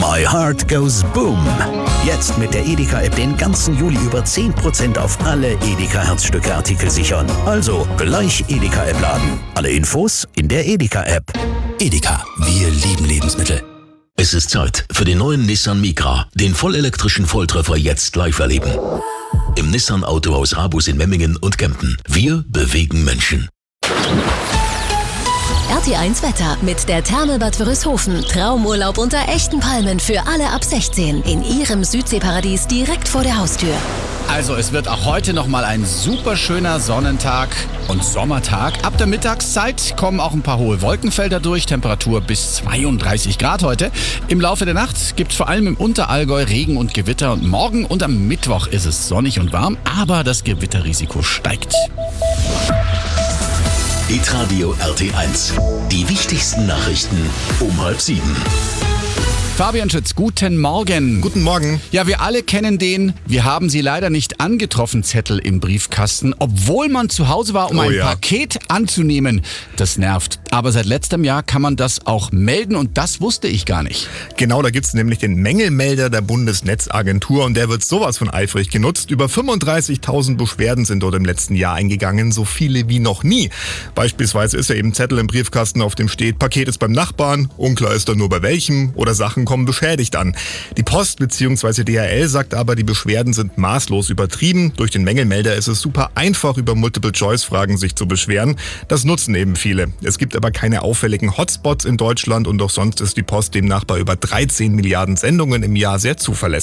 My Heart Goes Boom. Jetzt mit der Edeka-App den ganzen Juli über 10% auf alle Edeka-Herzstücke-Artikel sichern. Also gleich Edeka-App laden. Alle Infos in der Edeka-App. Edeka, wir lieben Lebensmittel. Es ist Zeit für den neuen Nissan Micra, den vollelektrischen Volltreffer jetzt live erleben. Im Nissan Autohaus Rabus in Memmingen und Kempten. Wir bewegen Menschen. RT1 Wetter mit der Therme Bad Wörishofen. Traumurlaub unter echten Palmen für alle ab 16 in ihrem Südseeparadies direkt vor der Haustür. Also es wird auch heute nochmal ein super schöner Sonnentag und Sommertag. Ab der Mittagszeit kommen auch ein paar hohe Wolkenfelder durch, Temperatur bis 32 Grad heute. Im Laufe der Nacht gibt es vor allem im Unterallgäu Regen und Gewitter und morgen und am Mittwoch ist es sonnig und warm, aber das Gewitterrisiko steigt. Hitradio RT1. Die wichtigsten Nachrichten um 6:30. Fabian Schütz, guten Morgen. Guten Morgen. Ja, wir alle kennen den "Wir haben Sie leider nicht angetroffen" Zettel im Briefkasten, obwohl man zu Hause war, um ein Paket anzunehmen. Das nervt. Aber seit letztem Jahr kann man das auch melden und das wusste ich gar nicht. Genau, da gibt's nämlich den Mängelmelder der Bundesnetzagentur und der wird sowas von eifrig genutzt. Über 35.000 Beschwerden sind dort im letzten Jahr eingegangen, so viele wie noch nie. Beispielsweise ist ja eben ein Zettel im Briefkasten, auf dem steht, Paket ist beim Nachbarn, unklar ist dann nur bei welchem, oder Sachen kommen beschädigt an. Die Post bzw. DHL sagt aber, die Beschwerden sind maßlos übertrieben. Durch den Mängelmelder ist es super einfach, über Multiple-Choice-Fragen sich zu beschweren. Das nutzen eben viele. Es gibt aber keine auffälligen Hotspots in Deutschland und auch sonst ist die Post demnach bei über 13 Milliarden Sendungen im Jahr sehr zuverlässig.